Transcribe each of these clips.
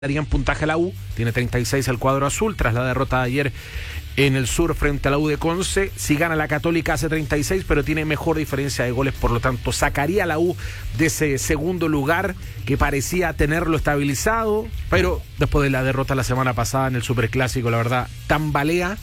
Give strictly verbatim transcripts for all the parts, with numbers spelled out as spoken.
darían puntaje a la U, tiene treinta y seis el cuadro azul, tras la derrota de ayer en el sur frente a la U de Conce. Si gana la Católica hace treinta y seis, pero tiene mejor diferencia de goles, por lo tanto sacaría a la U de ese segundo lugar que parecía tenerlo estabilizado, pero después de la derrota la semana pasada en el Superclásico, la verdad, tambalea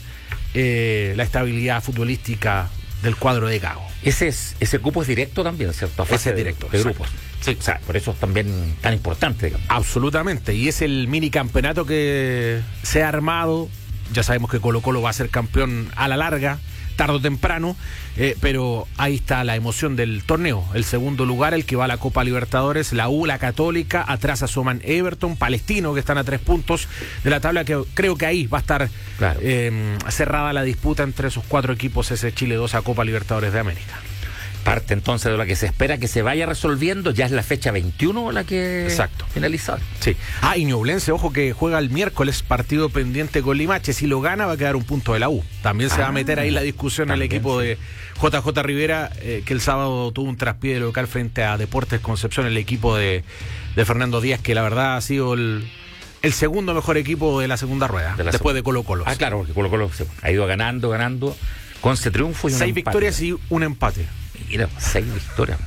eh, la estabilidad futbolística del cuadro de Gago. Ese es ese cupo es directo también, ¿cierto? A fase Ese es directo, de, de grupos. Sí. O sea, por eso es también tan importante, digamos. Absolutamente, y es el mini campeonato que se ha armado. Ya sabemos que Colo Colo va a ser campeón a la larga, tarde o temprano, eh, pero ahí está la emoción del torneo. El segundo lugar, el que va a la Copa Libertadores, la U, la Católica, atrás asoman Everton, Palestino, que están a tres puntos de la tabla, que creo que ahí va a estar Claro. eh, cerrada la disputa entre esos cuatro equipos, ese Chile dos a Copa Libertadores de América. Parte entonces de lo que se espera que se vaya resolviendo, ya es la fecha veintiuno la que Exacto. finalizar. Sí. Ah, y Ñublense, ojo que juega el miércoles, partido pendiente con Limache. Si lo gana va a quedar un punto de la U. También se Ah, va a meter ahí la discusión también, al equipo sí. de J J Rivera, eh, que el sábado tuvo un traspié de local frente a Deportes Concepción, el equipo de, de Fernando Díaz, que la verdad ha sido el, el segundo mejor equipo de la segunda rueda, De la después seg- de Colo Colo. Ah, claro, porque Colo Colo se ha ido ganando, ganando, con ese triunfo y un Seis empate. victorias y un empate. Mira, seis victorias.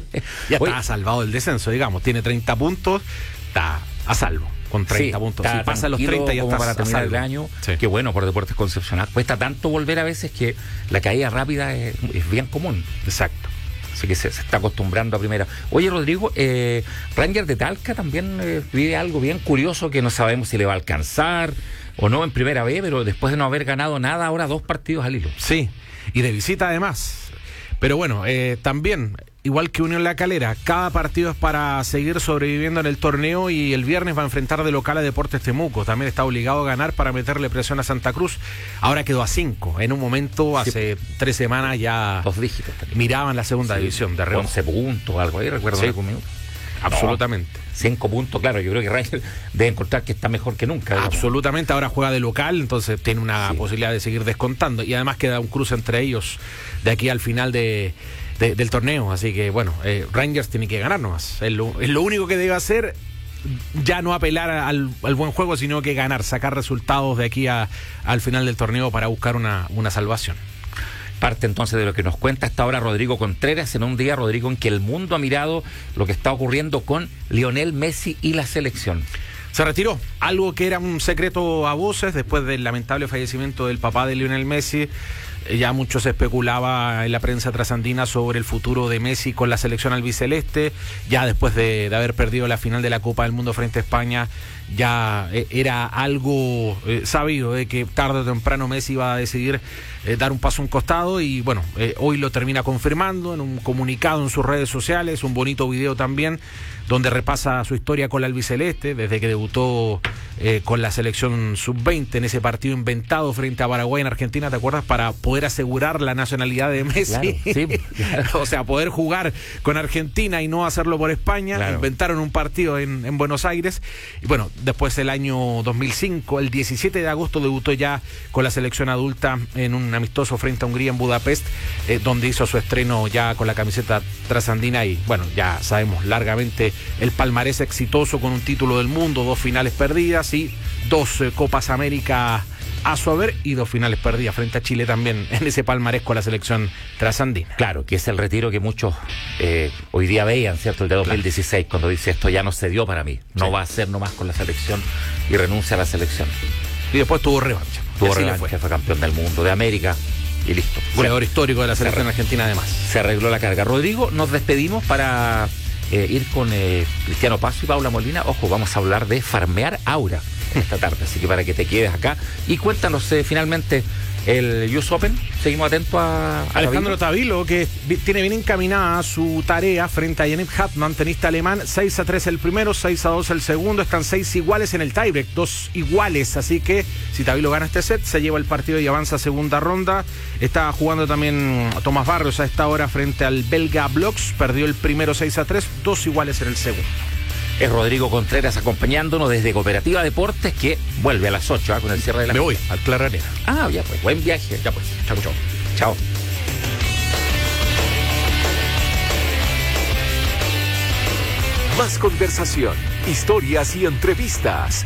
Ya Oye, está salvado el descenso, digamos. Tiene treinta puntos, está a salvo con treinta sí, puntos. está Si pasa los tranquilo treinta ya como está para a terminar salvo. el año. Sí. Qué bueno por Deportes Concepción. Cuesta tanto volver a veces que la caída rápida es, es bien común. Exacto. Así que se, se está acostumbrando a primera. Oye, Rodrigo, eh, Ranger de Talca también eh, vive algo bien curioso que no sabemos si le va a alcanzar o no en primera B, pero después de no haber ganado nada, ahora dos partidos al hilo. Sí, y de visita además. Pero bueno, eh, también, igual que Unión La Calera, cada partido es para seguir sobreviviendo en el torneo, y el viernes va a enfrentar de local a Deportes Temuco. También está obligado a ganar para meterle presión a Santa Cruz. Ahora quedó a cinco. En un momento, hace tres semanas ya Dos dígitos también. miraban la segunda Sí, división de reojo. once puntos o algo ahí, recuerdo. Sí. algún minuto. Absolutamente. No, cinco puntos, claro, yo creo que Ranger debe encontrar que está mejor que nunca. digamos. Absolutamente, ahora juega de local, entonces tiene una Sí. posibilidad de seguir descontando, y además queda un cruce entre ellos de aquí al final de, de- del torneo, así que bueno, eh, Rangers tiene que ganar nomás, es lo, es lo único que debe hacer, ya no apelar al, al buen juego, sino que ganar, sacar resultados de aquí a, al final del torneo para buscar una, una salvación. Parte entonces de lo que nos cuenta hasta ahora Rodrigo Contreras, en un día, Rodrigo, en que el mundo ha mirado lo que está ocurriendo con Lionel Messi y la selección. Se retiró, algo que era un secreto a voces después del lamentable fallecimiento del papá de Lionel Messi. Eh, Ya mucho se especulaba en la prensa trasandina sobre el futuro de Messi con la selección albiceleste. Ya después de, de haber perdido la final de la Copa del Mundo frente a España, ya eh, era algo eh, sabido de que tarde o temprano Messi iba a decidir eh, dar un paso a un costado, y bueno, eh, hoy lo termina confirmando en un comunicado en sus redes sociales, un bonito video también donde repasa su historia con la albiceleste desde que debutó eh, con la selección sub veinte en ese partido inventado frente a Paraguay en Argentina, ¿te acuerdas? Para poder asegurar la nacionalidad de Messi. Claro, sí, claro. O sea, poder jugar con Argentina y no hacerlo por España. Claro. Inventaron un partido en, en Buenos Aires. Y bueno, después el año dos mil cinco, el diecisiete de agosto, debutó ya con la selección adulta en un amistoso frente a Hungría en Budapest, eh, donde hizo su estreno ya con la camiseta trasandina, y bueno, ya sabemos largamente el palmarés exitoso con un título del mundo, dos finales perdidas y dos eh, Copas América a su haber, y dos finales perdidas frente a Chile también en ese palmarés con la selección trasandina. Claro, que es el retiro que muchos eh, hoy día veían, ¿cierto? El de dos mil dieciséis, claro. Cuando dice esto ya no se dio para mí, no Sí. va a ser nomás con la selección y renuncia a la selección. Y después tuvo revancha. Y Tuvo así le revancha, fue. fue campeón del mundo, de América y listo. Goleador histórico de la selección Se argentina además. Se arregló la carga. Rodrigo, nos despedimos para eh, ir con eh, Cristiano Paso y Paula Molina. Ojo, vamos a hablar de farmear aura esta tarde, así que para que te quedes acá y cuéntanos eh, finalmente el U S Open. Seguimos atentos a, a Alejandro Tavilo. Tavilo, que vi- tiene bien encaminada su tarea frente a Yannick Hartmann, tenista alemán. Seis a tres el primero, seis a dos el segundo. Están seis iguales en el tiebreak, dos iguales. Así que si Tavilo gana este set, se lleva el partido y avanza a segunda ronda. Está jugando también Tomás Barrios a esta hora frente al belga Bloks. Perdió el primero seis a tres, dos iguales en el segundo. Es Rodrigo Contreras acompañándonos desde Cooperativa Deportes, que vuelve a las ocho ¿eh? Con el cierre de la... Me voy al Clararena. Ah, ya pues, buen viaje. Ya pues, chao, chao. Chao. Más conversación, historias y entrevistas.